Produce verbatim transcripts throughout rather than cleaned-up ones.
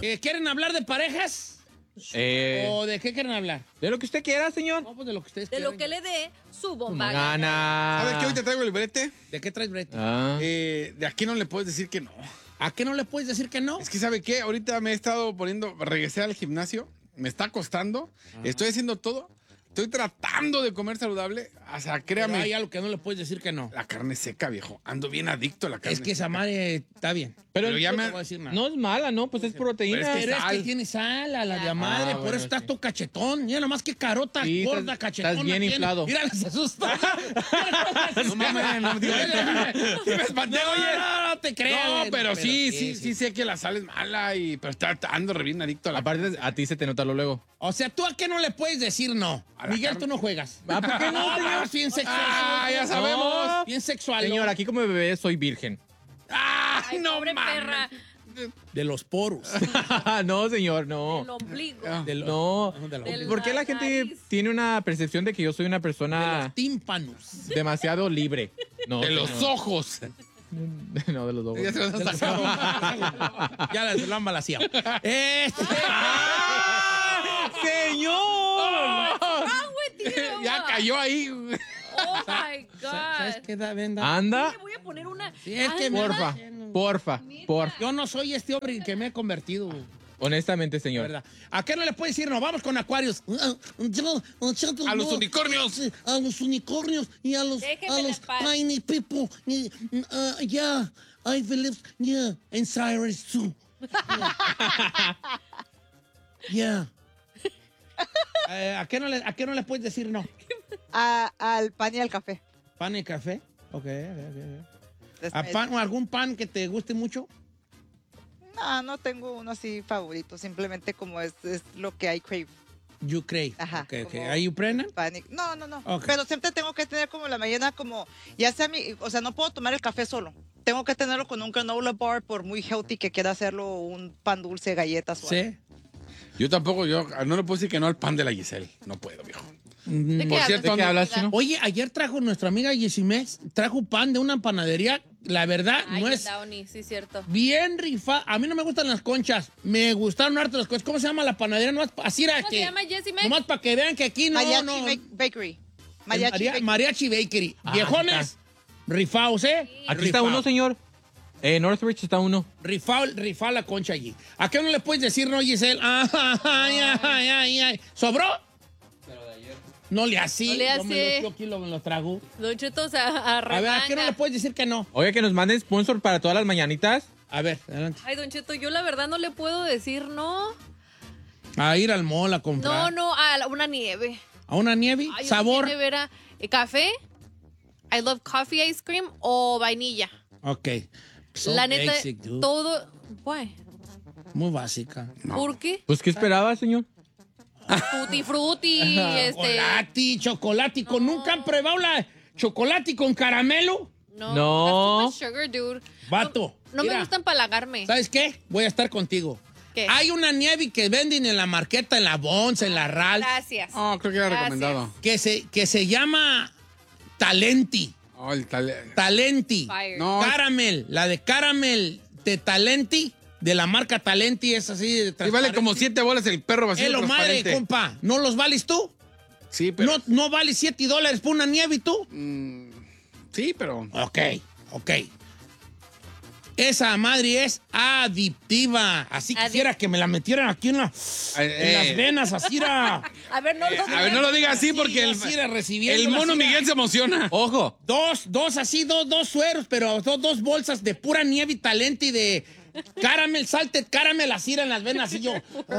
Eh, ¿Quieren hablar de parejas? Eh, ¿O de qué quieren hablar? De lo que usted quiera, señor. No, pues de lo que ustedes De quieran. lo que le dé su bomba. Gana. ¿Sabes qué? Hoy te traigo el brete. ¿De qué traes, Brett? Ah. Eh, de aquí no le puedes decir que no. ¿A qué no le puedes decir que no? Es que, ¿sabe qué? Ahorita me he estado poniendo, regresé al gimnasio, me está costando, estoy haciendo todo, estoy tratando de comer saludable, o sea, Pero créame, hay algo que no le puedes decir que no. la carne seca, viejo, ando bien adicto a la carne Es que esa seca. madre está bien. Pero, Pero ya No me- te voy a decir nada. no es mala, ¿no? Pues es proteína. Pero es que Pero es sal. que tiene sal a la de Ah, madre, por bueno, eso estás sí. todo cachetón. Mira nomás que carota Sí, gorda, estás- cachetona. estás bien tiene. inflado. Mira, se asusta. No mames, no me digas. Sí me espanté, No, oye. no, no te creas. No, güey, pero sí, sí, sí, sé que la sal es mala, y, pero está, ando re bien adicto a la Aparte, a ti se te nota lo luego. O sea, ¿tú a qué no le puedes decir no? A la Miguel, carne. tú no juegas. Ah, ¿por qué no, señor? Es bien sexual. Ah, ya sabemos. No. Bien sexual. Señor, aquí como bebé soy virgen. ¡Ah, Ay, no pobre mames! perra. De los poros. No, señor, no. El ombligo. De los, No. de los, Del- ¿Por qué la gente nariz. tiene una percepción de que yo soy una de persona los tímpanos. demasiado libre? No, De los señor. ojos. No, de los ojos. Ya se los has sacado. Ya la, lo han balaseado. Este. ¡Señor! Ah, güey, tiene Ya agua. cayó ahí. Oh my ¿Sabes God. qué da, venda? Anda, Le voy a poner una. Sí, es que Ay, me- porfa, porfa, porfa. Yo no soy este hombre en que me he convertido, güey, Honestamente, señor. ¿verdad? ¿A qué no le puedes decir no? Vamos con acuarios. A los unicornios. A los unicornios y a los, Déjenme a en los paz. tiny people. Y, uh, yeah, I believe, yeah, and Cyrus too. Yeah. Eh, ¿a, qué no le, ¿A qué no le puedes decir no? A- al pan y al café. ¿Pan y café? Ok, ok, ok. ¿A Después- pan, ¿Algún pan que te guste mucho? No, no tengo uno así favorito. Simplemente como es, es lo que hay crave. You crave. Ajá, Ok, ok. como- ¿Are you pregnant? Pan y- No, no, no. Ok. Pero siempre tengo que tener como la mañana como, ya sea mi, o sea, no puedo tomar el café solo. Tengo que tenerlo con un granola bar por muy healthy que quiera hacerlo, un pan dulce, galletas o algo. Sí. Yo tampoco, yo no le puedo decir que no al pan de la Giselle. No puedo, viejo. ¿De Por qué cierto, ¿De qué hablas, chino? Oye, ayer trajo nuestra amiga Yesimés, trajo pan de una panadería. La verdad, Ay, no el es Downy, sí, cierto. bien rifa. A mí no me gustan las conchas. Me gustaron harto las conchas. ¿Cómo se llama la panadería? Nomás, pa- así era ¿Cómo que, se llama, Jessie Mac? nomás para que vean que aquí no, Mariachi no. Ba- Bakery. el Mariachi Maria- Bakery. Mariachi Bakery. Ah, Viejones, rifaos, ¿eh? Aquí está Rifao. uno, señor. Eh, Northridge está uno. Rifao, rifao la concha allí. ¿A qué no le puedes decir no, Giselle? Ah, ay, ay, ay, ay. ¿Sobró? No le así. No le Yo me hace. lo- yo aquí lo, me lo trago. Don Cheto, o sea, a A ver, ¿a qué no le remanga. puedes decir que no? Oye, que nos manden sponsor para todas las mañanitas. A ver, adelante. Ay, Don Cheto, yo la verdad no le puedo decir no. A ir al mall a comprar. No, no, a la- una nieve. ¿A una nieve? Ay, ¿Sabor? una nevera. Eh, ¿Café? I love coffee ice cream o vainilla. Ok. So la neta, basic, dude. todo... Why? Muy básica. ¿Por qué? Pues, ¿qué esperaba, señor? Tutti frutti, este... Chocolati, chocolati. Con ¿Nunca han probado la chocolati con caramelo? No. No. that's too much sugar, dude. Vato. No, no mira, me gusta empalagarme. ¿Sabes qué? Voy a estar contigo. ¿Qué? Hay una nieve que venden en la marqueta, en la Bonds, en la Ral, Gracias. Oh, creo que era Gracias. recomendado. que se, que se llama Talenti. Oh, el tal... Talenti. Fire. No, Caramel. La de Caramel de Talenti, de la marca Talenti, es así de y vale transparente. como siete bolas el perro vacío Es lo madre, transparente. compa. ¿No los vales tú? Sí, pero... ¿No, no vales siete dólares por una nieve y tú? Mm, sí, pero... Ok, ok. Esa madre es adictiva. Así Adic- quisiera que me la metieran aquí en, la- en Eh, las eh. venas, así era. A ver, no lo A ver, no lo diga así porque el, así era recibiendo. el mono Miguel se emociona. Ojo. Dos, dos así, dos, dos sueros, pero dos, dos bolsas de pura nieve y talento y de caramel, salted caramel, así era en las venas. Y yo,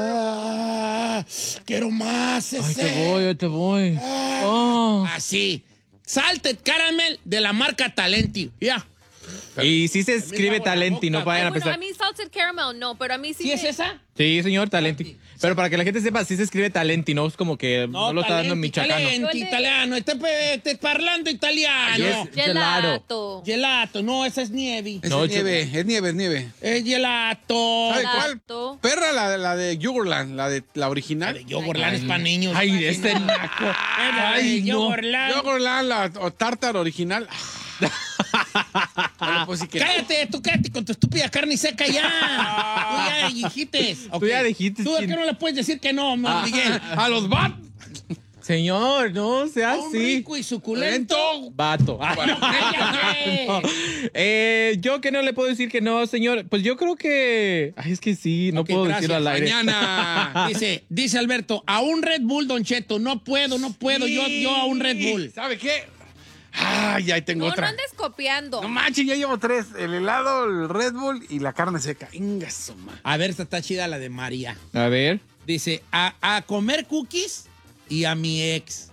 ah, quiero más Ay, ese. te voy, ay, te voy. Oh. Así. Salted caramel de la marca Talenti. Ya. Y sí se escribe agua en la Talenti, no boca. vayan Ay, a bueno, pensar. a mí salted caramel no, pero a mí sí ¿Sí me- es esa? Sí, señor, Talenti. Pero para que la gente sepa, sí se escribe Talenti, no es como que no, lo está dando en michoacano. Talenti, italiano. Estoy, pe- estoy parlando italiano. Yes. Gelato. Gelato, no, esa es nieve. Es No, nieve, es nieve, es nieve. Es gelato. ¿Sabe cuál? Gelato. Perra, la, la de Yogurtland, la de la La original. de Yogurtland es para niños. Ay, este naco. Ay, Ay, no. Yogurtland. Yogurtland, la o tártaro original. Ah, No, pues sí que no. Cállate, tú cállate con tu estúpida carne seca ya. Tú ya dijiste. Tú ya dijiste, ¿Tú a qué chin. no le puedes decir que no, Ah. Miguel? A los bat. Señor, no sea A un así. rico y suculento. Vato. Cállate. Eh, yo que no le puedo decir que no, señor. Pues yo creo que. Ay, es que sí, no Ok, puedo gracias. decirlo al aire. Mañana. Dice, dice Alberto, a un Red Bull, Don Cheto, no puedo, no puedo, yo, yo a un Red Bull. ¿Sabe qué? Ay, ahí tengo No, no otra. andes copiando. No manches, ya llevo tres. El helado, el Red Bull y la carne seca. Inga su madre. A ver, esta está chida la de María. A ver. Dice, a, a comer cookies y a mi ex.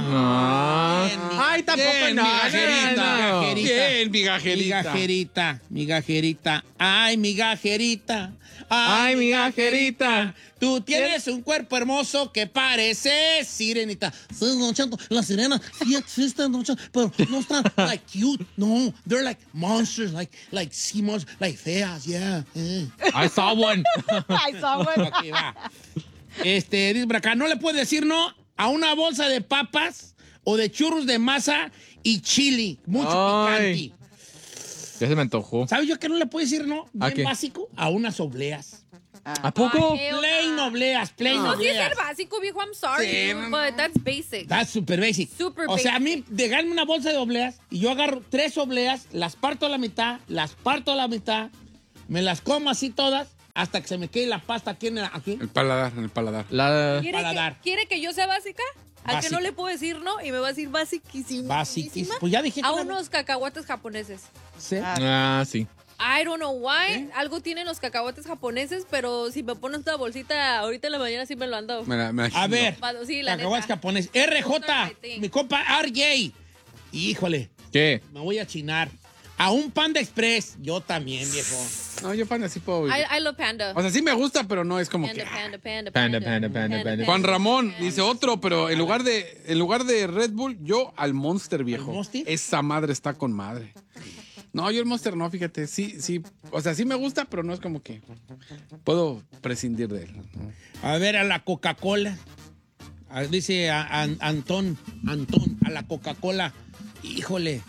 Ah. bien, mi- Ay, tampoco Bien, no, migajerita. no, no. Bien, migajerita. Migajerita, migajerita, ay, migajerita, Ay, migajerita. Tú tienes un cuerpo hermoso que parece sirenita. Sí, Don Cheto, las sirenas sí existen, Don Cheto, pero no están like cute, no. They're like monsters, like, like sea monsters, like feas, yeah. eh. I saw one. Ay, Samuel. Ok, va. Este, dice por acá, no le puedes decir no a una bolsa de papas o de churros de masa y chili, mucho Ay. picante. Ya se me antojó. ¿Sabes yo que no le puedo decir no? ¿A Bien qué? básico, a unas obleas. ¿A poco? Ay, Plain obleas, plain No, sí es obleas. ser básico, viejo. I'm sorry, Sí, dude, no, but that's basic. That's super basic. Super o sea, a basic. mí, dejarme una bolsa de obleas y yo agarro tres obleas, las parto a la mitad, las parto a la mitad, me las como así todas hasta que se me quede la pasta aquí en el, aquí. El paladar, en el paladar. La... ¿Quiere que, paladar. ¿Quiere que yo sea básica? Al que Básica. no le puedo decir no y me va a decir basiquísima. Basiquísima. Pues ya dije que A una- unos cacahuates japoneses. Sí. Ah, sí. I don't know why. Algo tienen los cacahuates japoneses, pero si me pones una bolsita ahorita en la mañana sí me lo ando. Me la- me la A chino. ver, Va- sí, la cacahuates neta. japonés. R J, My thing. mi compa R J. Híjole, ¿Qué? me voy a chinar. A un Panda Express, yo también, viejo. No, yo pan así puedo vivir. I, I love panda. O sea, sí me gusta, pero no es como Panda, que. panda, panda, Panda, panda, panda, panda. Juan Ramón dice otro, pero en lugar de en lugar de Red Bull, yo al Monster, viejo. ¿Al Monster? Esa madre está con madre. No, yo el Monster no, fíjate. Sí, sí. O sea, sí me gusta, pero no es como que puedo prescindir de él. A ver, a la Coca-Cola. Ah, Dice a- a- Antón, Antón, a la Coca-Cola. Híjole.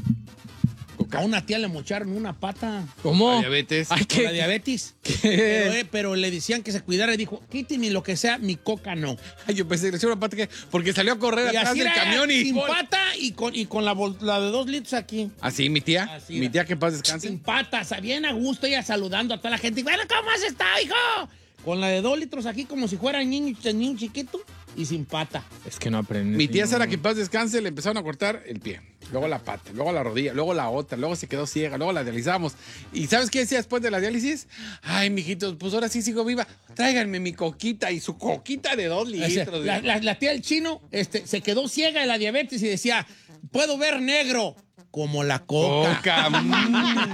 A una tía le mocharon una pata ¿Cómo? La diabetes. Ay, por ¿qué? la diabetes. Pero, eh, pero le decían que se cuidara y dijo, quíteme lo que sea, mi coca no. Ay, yo pensé que le hicieron una pata que porque salió a correr Y atrás así del era, camión y sin pata y con, y con la, bol- la de dos litros aquí. así mi tía, Así mi era. tía que en paz Sin descanse. patas, bien a gusto, ella saludando a toda la gente. Bueno, ¿cómo has estado, hijo? Con la de dos litros aquí como si fuera niño, niño chiquito y sin pata. Es que no aprende. Mi tía señor. Sara que en paz descanse le empezaron a cortar el pie, luego la pata, luego la rodilla, luego la otra, luego se quedó ciega, luego la dializamos. ¿Y sabes qué decía después de la diálisis? Ay, mijitos, pues ahora sí sigo viva. Tráiganme mi coquita y su coquita de dos O sea, litros. la, la- la tía del chino este, se quedó ciega de la diabetes y decía, puedo ver negro como la coca. Coca. mm.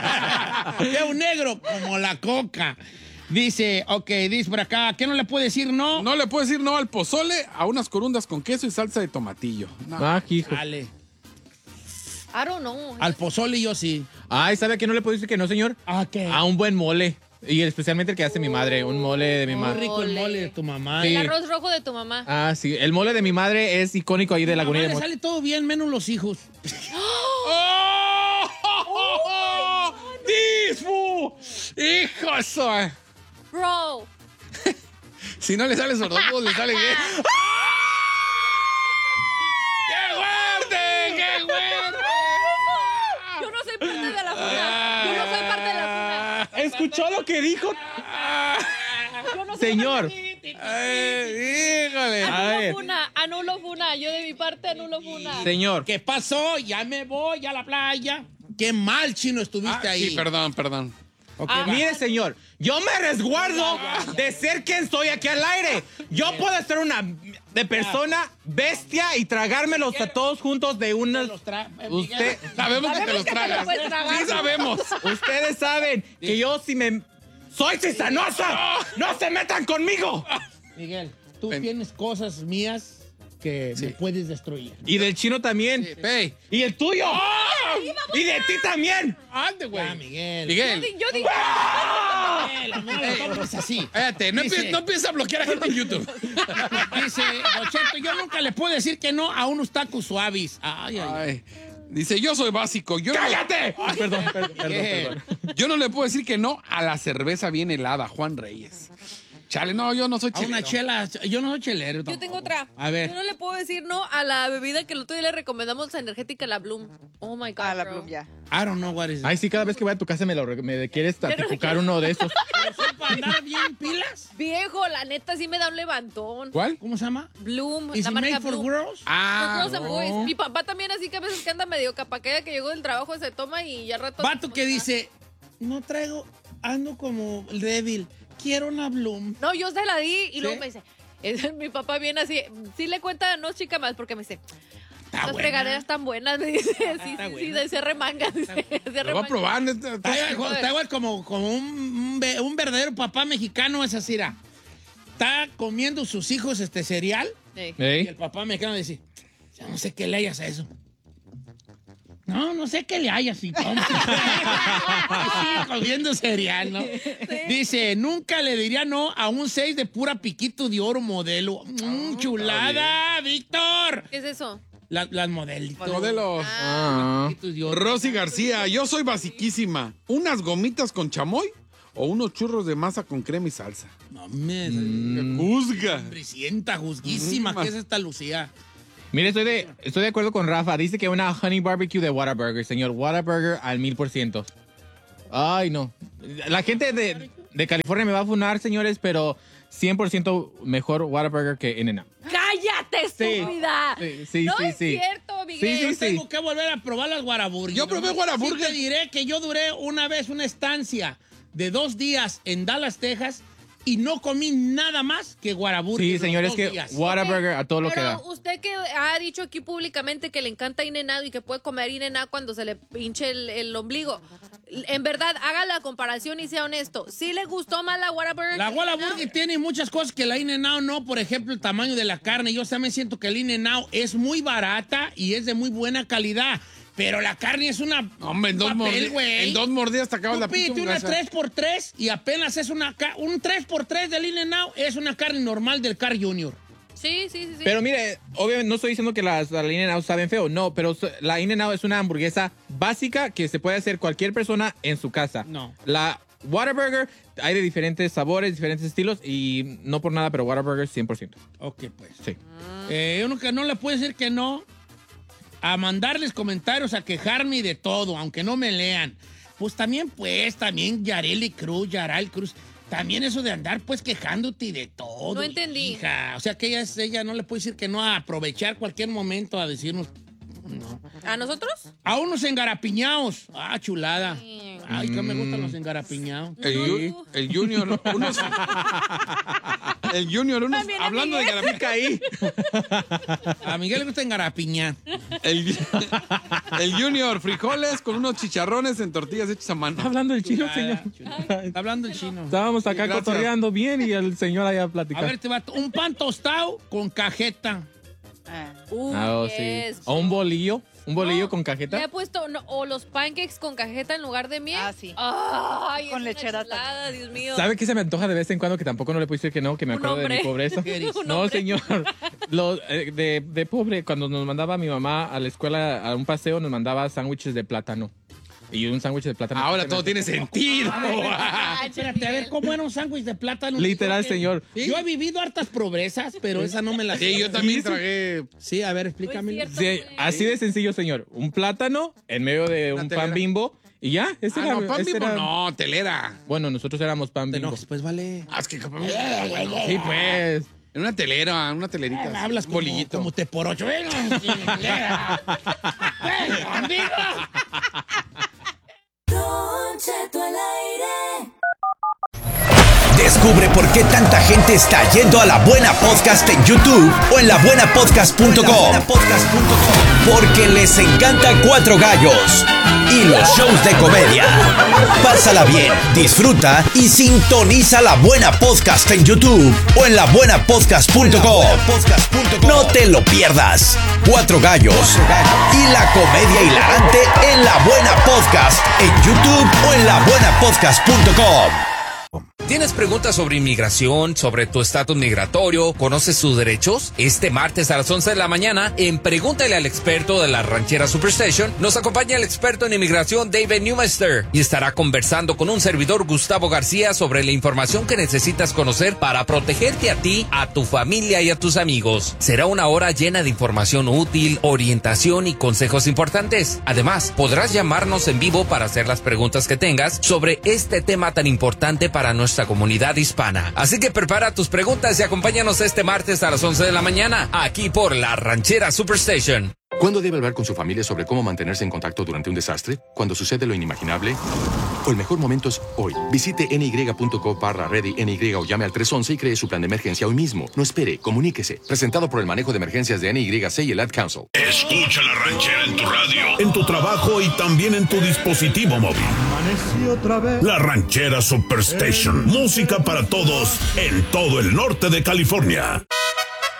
Veo negro como la coca. Dice, ok, dice por acá, ¿qué no le puede decir no? No le puedo decir no al pozole, a unas corundas con queso y salsa de tomatillo. No. Ah, hijo. Dale. I don't know. Al pozole yo sí. Ay, ¿sabe a qué no le puedo decir que no, señor? ¿A qué? A un buen mole. Y especialmente el que hace mi madre. Un mole de mi Muy madre. rico el Mole. mole de tu mamá. Sí. El arroz rojo de tu mamá. Ah, sí. El mole de mi madre es icónico ahí de A la tu mamá Laguna de le Mo- sale todo bien, menos los hijos. ¡Oh! ¡Disfu! ¡Hijo eso! Bro. Si no le sale sordomudo, le sale gay. ¡Qué fuerte! ¡Qué fuerte! Yo no soy parte de la funa. Yo no soy parte de la ¿Escuchó lo que dijo? funa. Yo no soy Señor. Ay, ¡híjole! A ver. Anulo funa, anulo funa. Yo de mi parte anulo funa. Señor. ¿Qué pasó? Ya me voy a la playa. Qué mal, chino, estuviste Ah, ahí. sí, perdón, perdón. Ok, Ah, va. Mire, señor, yo me resguardo de ser quien soy aquí al aire. Yo puedo ser una de persona bestia y tragármelos a todos juntos de una... Los tra- eh, Usted, Miguel. Sabemos que te Sabemos los que te tragas. los puedes tragar. Sí, sabemos. ustedes saben que yo si me... ¡Soy cisanosa! ¡No se metan conmigo! Miguel, tú Ven. tienes cosas mías que me puedes destruir. Y del chino también. Ve. ¡Y el tuyo! ¡Y de ti también! Ande, güey. Ya, Miguel. Miguel, Yo digo, Miguel, no lo tomes así. espérate, no, Dice- empie- no empieza a bloquear a gente en YouTube. Dice, Don Cheto, yo nunca le puedo decir que no a unos tacos suaves. Ay, ay, ay. Ay. Dice, yo soy básico. Yo ¡cállate! No... Perdón, perdón, perdón, perdón. Yo no le puedo decir que no a la cerveza bien helada, Juan Reyes. Chale, no, yo no soy A chelero. una chela, yo no soy chelero. Yo tampoco. tengo otra. A ver. Yo no le puedo decir no a la bebida que el otro día le recomendamos, la energética, la Bloom. Oh my God. Ah, la bro. Bloom, ya. I don't know what is it. Ay, sí, cada vez que voy a tu casa me, lo, re- me quieres tatificar uno de esos. ¿Pero son para andar bien pilas? Viejo, la neta sí me da un levantón. ¿Cuál? ¿Cómo se llama? Bloom, ¿Is la it marca made for Bloom. girls? For Ah, girls and boys. Mi papá también así que a veces que anda medio capaquea que llegó del trabajo se toma y ya rato. Vato que dice, no traigo, ando como débil, quiero una Bloom. No, yo se la di y ¿Sí? luego me dice, es- mi papá viene así, sí le cuenta, no chica más, porque me dice, Está las buena. fregaderas están buenas, me dice, sí, sí, Está sí, buena. sí, se remanga, dice, se lo voy a remanga. probar. neta. Está igual, está igual como, como un, un ve- un verdadero papá mexicano, es así, era. Está comiendo sus hijos este cereal Sí. y ¿Eh? el papá mexicano dice, yo no sé qué le hayas a eso. No, no sé qué le hayas, y toma. Y sigue comiendo cereal, ¿no? Dice, nunca le diría no a un seis de pura piquito de oro modelo. Mm, chulada, Víctor. ¿Qué es eso? La- las modelitos. Modelos. Ah. Piquitos de oro. Rosy García, yo soy basiquísima. ¿Unas gomitas con chamoy o unos churros de masa con crema y salsa? No, me... Juzga. Hambricienta, juzguísima. ¿Qué es esta Lucía? Mire, estoy de, estoy de acuerdo con Rafa. Dice que una honey barbecue de Whataburger, señor. Whataburger al mil por ciento. Ay, no. La gente de, de California me va a funar, señores, pero cien por ciento mejor Whataburger que In-N-Out. ¡Cállate, estúpida! Sí, sí, no sí, es sí. cierto, Miguel. Sí, sí, Yo sí. tengo que volver a probar las Whataburger. Yo probé ¿no? Whataburger. Sí te diré que yo duré una vez una estancia de dos días en Dallas, Texas, y no comí nada más que Whataburger. Sí, los señores, dos que días. Whataburger a todo lo que Pero da. usted que ha dicho aquí públicamente que le encanta In-N-Out y que puede comer In-N-Out cuando se le pinche el, el ombligo. En verdad, haga la comparación y sea honesto. ¿Sí le gustó más la Whataburger? La que Whataburger In-N-Out? tiene muchas cosas que la In-N-Out no. Por ejemplo, el tamaño de la carne. Yo también siento que el In-N-Out es muy barata y es de muy buena calidad. Pero la carne es una... Hombre, en dos, papel, mordi- güey. en dos mordidas te acabas Tú la pinche pídete una hamburguesa. tres por tres y apenas es una... ca- Un tres por tres del In-N-Out es una carne normal del Carl Junior Sí, sí, sí. sí. Pero mire, obviamente no estoy diciendo que las, las In-N-Out saben feo, no, pero so- la In-N-Out es una hamburguesa básica que se puede hacer cualquier persona en su casa. No. La Whataburger hay de diferentes sabores, diferentes estilos y no por nada, pero Whataburger cien por ciento. Ok, pues. Sí. Eh, uno que no le puede decir que no a mandarles comentarios, a quejarme de todo, aunque no me lean. Pues también, pues, también Yareli Cruz, Yaral Cruz, también eso de andar, pues, quejándote de todo. No entendí. Hija. O sea, que ella, es- ella no le puede decir que no a aprovechar cualquier momento a decirnos... No. ¿A nosotros? A unos engarapiñados. Ah, chulada. Ay, que me gustan los engarapiñados. El, ju- el Junior, unos... el Junior, unos... También a Hablando de Miguel. garapica ahí. A Miguel le gusta engarapiñar. El, el Junior, frijoles con unos chicharrones en tortillas hechas a mano. Está hablando el chino, Ah, señor. Está hablando el chino. Estábamos acá Gracias. cotorreando bien y el señor allá A platicando. ver, te va un pan tostado con cajeta. Ah. Uh, Ah, oh, yes. sí. O un bolillo, un bolillo No, con Le cajeta. he puesto, no, o los pancakes con cajeta en lugar de miel. Ah, sí. Ay, Con es una lechera chulada, Dios mío. ¿Sabe qué se me antoja de vez en cuando? Que tampoco no le puedo decir que no, que me Un acuerdo de mi hombre. pobreza. ¿Qué eres? Un No, hombre. señor. Lo, eh, de, de pobre, cuando nos mandaba mi mamá a la escuela a un paseo, nos mandaba sándwiches de plátano. Y un sándwich de plátano. Ahora todo tiene sentido. Ay, espérate, a ver, ¿cómo era un sándwich de plátano? Literal, señor. Yo he vivido hartas pobrezas, pero esa no me la Sí, yo también tragué. Sí, a ver, No explícame. es cierto, Sí, güey. así de sencillo, señor. Un plátano en medio de Una un telera. pan Bimbo y ya. Ese Ah, era, no, pan ese Bimbo, era- no, telera. Bueno, nosotros éramos pan Te Bimbo. enojes, pues vale. Ah, es que Sí, pues. en una telera, una telerita. así, Hablas un como, bolillito. como te por ocho. Ven, ven, amigo. Don Cheto al aire. Descubre por qué tanta gente está yendo a La Buena Podcast en YouTube o en la buena podcast punto com. Porque les encanta Cuatro Gallos y los shows de comedia. Pásala bien, disfruta y sintoniza La Buena Podcast en YouTube o en la buena podcast punto com. No te lo pierdas. Cuatro Gallos y la comedia hilarante en La Buena Podcast en YouTube o en la buena podcast punto com. ¿Tienes preguntas sobre inmigración, sobre tu estatus migratorio, conoces tus derechos? Este martes a las once de la mañana, en Pregúntale al experto de la Ranchera Superstation, nos acompaña el experto en inmigración David Newmaster y estará conversando con un servidor Gustavo García sobre la información que necesitas conocer para protegerte a ti, a tu familia y a tus amigos. Será una hora llena de información útil, orientación y consejos importantes. Además, podrás llamarnos en vivo para hacer las preguntas que tengas sobre este tema tan importante para nuestra comunidad hispana. Así que prepara tus preguntas y acompáñanos este martes a las once de la mañana, aquí por la Ranchera Superstation. ¿Cuándo debe hablar con su familia sobre cómo mantenerse en contacto durante un desastre? ¿Cuando sucede lo inimaginable? O el mejor momento es hoy. Visite N Y punto com barra ready N Y o llame al tres once y cree su plan de emergencia hoy mismo. No espere, comuníquese. Presentado por el manejo de emergencias de N Y C y el Ad Council. Escucha la ranchera en tu radio, en tu trabajo y también en tu dispositivo móvil. La Ranchera Superstation. Música para todos en todo el norte de California.